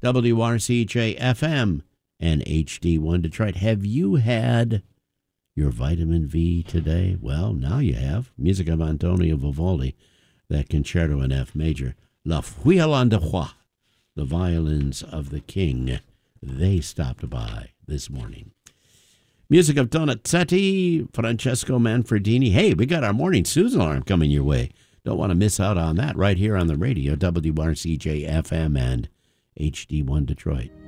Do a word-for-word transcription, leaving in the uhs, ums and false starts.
W R C J F M and H D one Detroit. Have you had your vitamin V today? Well, now you have. Music of Antonio Vivaldi, that concerto in F major. La Violon de Roi, the violins of the king. They stopped by this morning. Music of Donizetti, Francesco Manfredini. Hey, we got our morning Susan alarm coming your way. Don't want to miss out on that right here on the radio, W R C J F M and H D one Detroit.